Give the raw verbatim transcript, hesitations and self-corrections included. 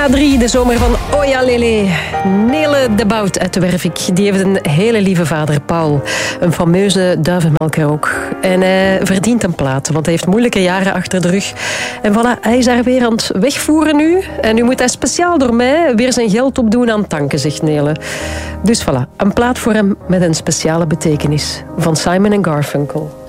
K drie, de zomer van Oja Lele. Nele de Bout uit de Wervik. Die heeft een hele lieve vader, Paul. Een fameuze duivenmelker ook. En hij verdient een plaat, want hij heeft moeilijke jaren achter de rug. En voilà, hij is daar weer aan het wegvoeren nu. En nu moet hij speciaal door mij weer zijn geld opdoen aan tanken, zegt Nele. Dus voilà, een plaat voor hem met een speciale betekenis. Van Simon en Garfunkel.